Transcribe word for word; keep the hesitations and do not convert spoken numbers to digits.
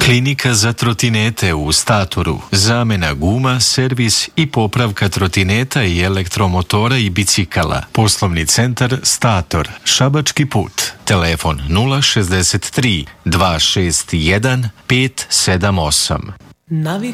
Klinika za trotinete u Statoru. Zamena guma, servis i popravka trotineta i elektromotora i bicikala. Poslovni centar Stator. Šabački put. Telefon nula šezdeset tri dva šest jedan pet sedam osam. Navikli